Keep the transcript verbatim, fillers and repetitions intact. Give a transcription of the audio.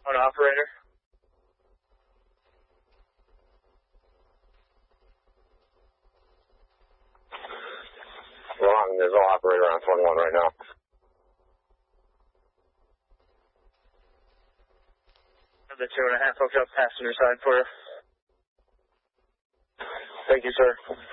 On operator. Wrong, there's no operator on twenty-one right now. The two and a half hooked up passenger side for you. Thank you, sir.